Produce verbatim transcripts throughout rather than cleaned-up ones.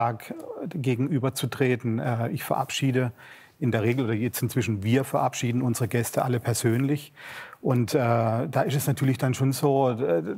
gegenüberzutreten. Äh, ich verabschiede in der Regel, oder jetzt inzwischen wir verabschieden unsere Gäste alle persönlich. Und äh, da ist es natürlich dann schon so,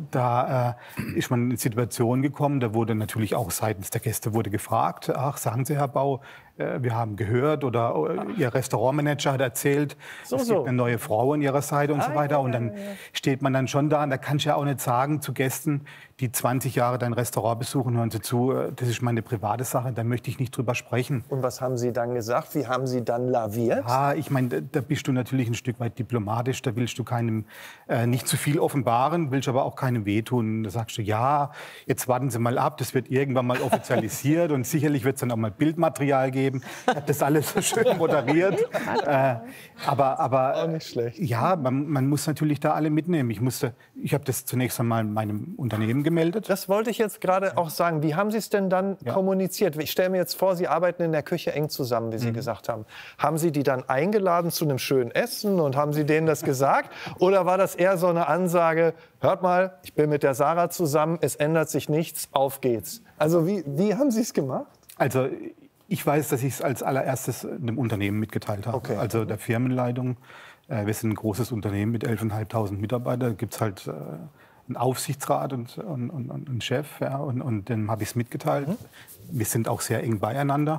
da äh, ist man in eine Situation gekommen, da wurde natürlich auch seitens der Gäste wurde gefragt, ach, sagen Sie, Herr Bau, äh, wir haben gehört oder äh, Ihr Restaurantmanager hat erzählt, so, es gibt so. eine neue Frau an Ihrer Seite und ah, so weiter. Ja, und dann ja, ja. steht man dann schon da und da kann ich ja auch nicht sagen zu Gästen, die zwanzig Jahre dein Restaurant besuchen, hören Sie zu, das ist meine private Sache, da möchte ich nicht drüber sprechen. Und was haben Sie dann gesagt? Wie haben Sie dann laviert? Ja, ich meine, da bist du natürlich ein Stück weit diplomatisch, da willst du keinem äh, nicht zu viel offenbaren, willst aber auch keinem wehtun. Da sagst du, ja, jetzt warten Sie mal ab, das wird irgendwann mal offizialisiert und sicherlich wird es dann auch mal Bildmaterial geben. Ich habe das alles so schön moderiert. äh, aber, aber auch nicht schlecht. Ja, man, man muss natürlich da alle mitnehmen. Ich musste, ich habe das zunächst einmal meinem Unternehmen gemeldet. Das wollte ich jetzt gerade auch sagen. Wie haben Sie es denn dann ja. kommuniziert? Ich stelle mir jetzt vor, Sie arbeiten in der Küche eng zusammen, wie Sie mhm. gesagt haben. Haben Sie die dann eingeladen zu einem schönen Essen und haben Sie denen das gesagt? Oder war das eher so eine Ansage, hört mal, ich bin mit der Sarah zusammen, es ändert sich nichts, auf geht's. Also wie, wie haben Sie es gemacht? Also ich weiß, dass ich es als allererstes einem Unternehmen mitgeteilt habe, okay. also der Firmenleitung. Wir sind ein großes Unternehmen mit elftausendfünfhundert Mitarbeitern, da gibt es halt einen Aufsichtsrat und, und, und, und einen Chef, ja, und, und dem habe ich es mitgeteilt. Mhm. Wir sind auch sehr eng beieinander.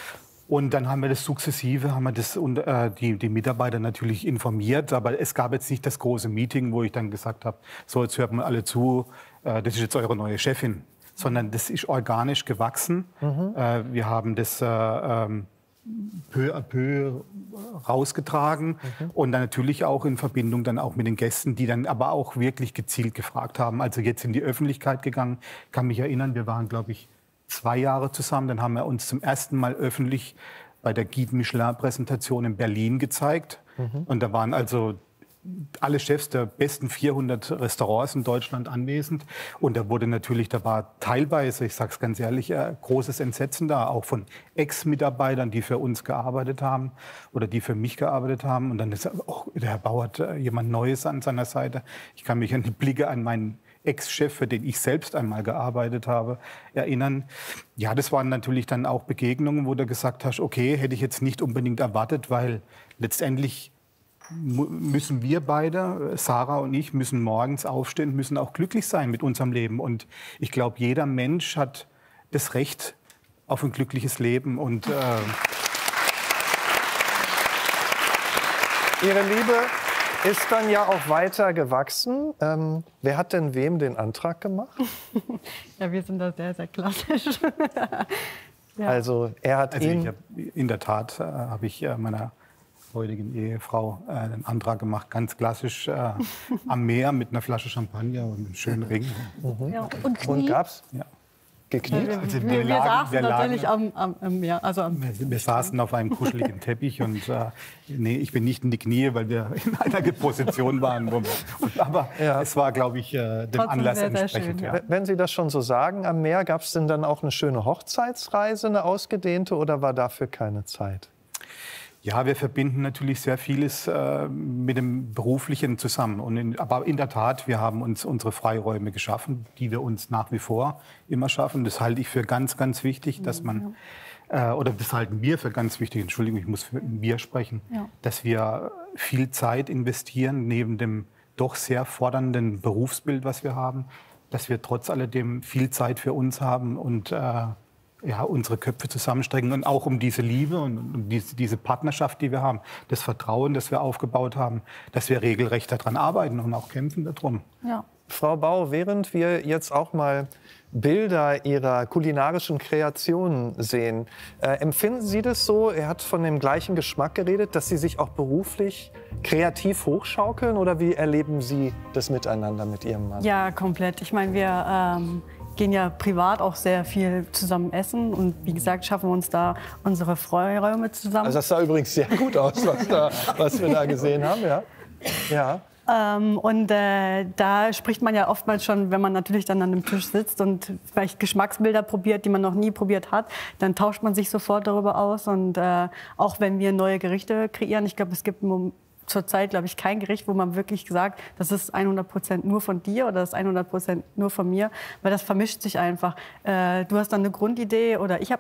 Und dann haben wir das sukzessive, haben wir das, und, äh, die, die Mitarbeiter natürlich informiert. Aber es gab jetzt nicht das große Meeting, wo ich dann gesagt habe, so, jetzt hört mal alle zu, äh, das ist jetzt eure neue Chefin. Sondern das ist organisch gewachsen. Mhm. Äh, wir haben das äh, ähm, peu à peu rausgetragen. Mhm. Und dann natürlich auch in Verbindung dann auch mit den Gästen, die dann aber auch wirklich gezielt gefragt haben. Also jetzt in die Öffentlichkeit gegangen. Ich kann mich erinnern, wir waren, glaube ich, zwei Jahre zusammen. Dann haben wir uns zum ersten Mal öffentlich bei der Guide Michelin-Präsentation in Berlin gezeigt. Mhm. Und da waren also alle Chefs der besten vierhundert Restaurants in Deutschland anwesend. Und da wurde natürlich, da war teilweise, ich sage es ganz ehrlich, äh, großes Entsetzen da, auch von Ex-Mitarbeitern, die für uns gearbeitet haben oder die für mich gearbeitet haben. Und dann ist auch der Herr Bau hat äh, jemand Neues an seiner Seite. Ich kann mich an die Blicke an meinen Ex-Chef, für den ich selbst einmal gearbeitet habe, erinnern. Ja, das waren natürlich dann auch Begegnungen, wo du gesagt hast, okay, hätte ich jetzt nicht unbedingt erwartet, weil letztendlich müssen wir beide, Sarah und ich, müssen morgens aufstehen, müssen auch glücklich sein mit unserem Leben. Und ich glaube, jeder Mensch hat das Recht auf ein glückliches Leben. Und äh Ihre Liebe ist dann ja auch weiter gewachsen. Ähm, wer hat denn wem den Antrag gemacht? Ja, wir sind da sehr, sehr klassisch. Ja. Also er hat also ihn... Ich hab, in der Tat äh, habe ich äh, meiner heutigen Ehefrau äh, einen Antrag gemacht, ganz klassisch äh, am Meer mit einer Flasche Champagner und einem schönen Ring. Mhm. Ja, und, und gab's? Ja. Gekniet? Ja, wir, also wir, wir, wir lagen, saßen wir natürlich lagen, am, am Meer. Also am wir, wir saßen auf einem kuscheligen Teppich und äh, nee, ich bin nicht in die Knie, weil wir in einer Position waren. Wo wir, und, aber ja. es war, glaube ich, äh, dem Trotzdem Anlass sehr, sehr entsprechend. Schön, ja. Wenn Sie das schon so sagen, am Meer, gab es denn dann auch eine schöne Hochzeitsreise, eine ausgedehnte, oder war dafür keine Zeit? Ja, wir verbinden natürlich sehr vieles äh, mit dem Beruflichen zusammen. Und in, aber in der Tat, wir haben uns unsere Freiräume geschaffen, die wir uns nach wie vor immer schaffen. Das halte ich für ganz, ganz wichtig, dass man, äh, oder das halten wir für ganz wichtig, Entschuldigung, ich muss für wir sprechen, ja. dass wir viel Zeit investieren neben dem doch sehr fordernden Berufsbild, was wir haben, dass wir trotz alledem viel Zeit für uns haben und äh, ja, unsere Köpfe zusammenstrecken und auch um diese Liebe und um diese, diese Partnerschaft, die wir haben, das Vertrauen, das wir aufgebaut haben, dass wir regelrecht daran arbeiten und auch kämpfen darum. Ja. Frau Bau, während wir jetzt auch mal Bilder Ihrer kulinarischen Kreationen sehen, äh, empfinden Sie das so, er hat von dem gleichen Geschmack geredet, dass Sie sich auch beruflich kreativ hochschaukeln, oder wie erleben Sie das miteinander mit Ihrem Mann? Ja, komplett. Ich meine, wir ähm gehen ja privat auch sehr viel zusammen essen und wie gesagt schaffen wir uns da unsere Freiräume zusammen. Also das sah übrigens sehr gut aus, was, da, was wir da gesehen haben, ja. Ja. Ähm, und äh, da spricht man ja oftmals schon, wenn man natürlich dann an einem Tisch sitzt und vielleicht Geschmacksbilder probiert, die man noch nie probiert hat, dann tauscht man sich sofort darüber aus. Und äh, auch wenn wir neue Gerichte kreieren, ich glaube, es gibt zurzeit, glaube ich, kein Gericht, wo man wirklich sagt, das ist hundert Prozent nur von dir oder das ist hundert Prozent nur von mir, weil das vermischt sich einfach. Äh, du hast dann eine Grundidee oder ich habe